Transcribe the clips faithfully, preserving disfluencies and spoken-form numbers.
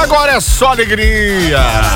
Agora é só alegria.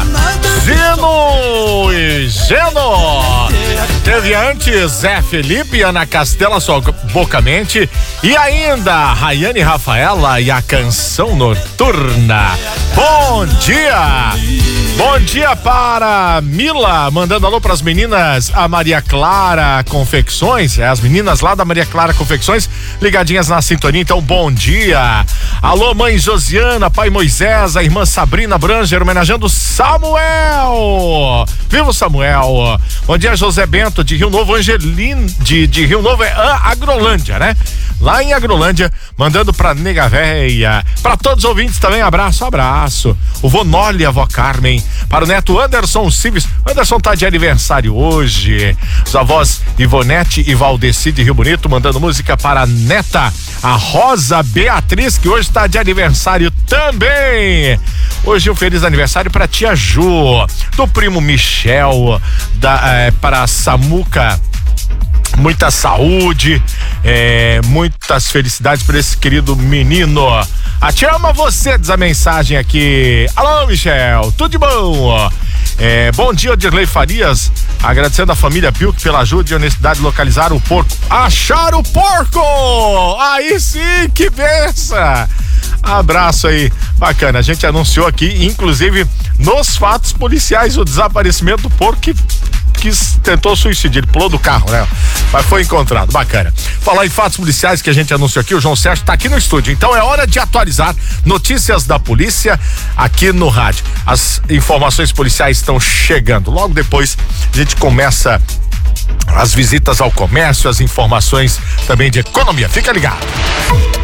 Zino e Geno. Teve antes Zé Felipe, Ana Castela, só bocamente. E ainda Rayane Rafaela e a Canção Noturna. Bom dia. Bom dia para Mila, mandando alô para as meninas, a Maria Clara Confecções, é, as meninas lá da Maria Clara Confecções, ligadinhas na sintonia, então bom dia. Alô, mãe Josiana, pai Moisés, a irmã Sabrina Branger, homenageando Samuel. Viva o Samuel. Bom dia, José Bento, de Rio Novo, Angelino, de, de Rio Novo, é Agrolândia, né? Lá em Agrolândia, mandando pra Nega Véia. Pra todos os ouvintes também, abraço, abraço. O vô Noli, a vó Carmen. Para o neto Anderson Silves. Anderson tá de aniversário hoje. Os avós Ivonete e Valdeci de Rio Bonito, mandando música para a neta, a Rosa Beatriz, que hoje tá de aniversário também. Hoje um feliz aniversário para tia Ju, do primo Michel, da, é, para a Samuca. Muita saúde, é, muitas felicidades para esse querido menino. A tia ama você, diz a mensagem aqui. Alô, Michel, tudo de bom? É, bom dia, Odirley Farias, agradecendo a família Pilk pela ajuda e honestidade de localizar o porco. Achar o porco! Aí sim, que benção! Abraço aí, bacana. A gente anunciou aqui, inclusive, nos fatos policiais, o desaparecimento do porco que que tentou suicídio, ele pulou do carro, né? Mas foi encontrado, bacana. Falar em fatos policiais que a gente anunciou aqui, o João Sérgio tá aqui no estúdio, então é hora de atualizar notícias da polícia aqui no rádio. As informações policiais estão chegando, logo depois a gente começa as visitas ao comércio, as informações também de economia, fica ligado.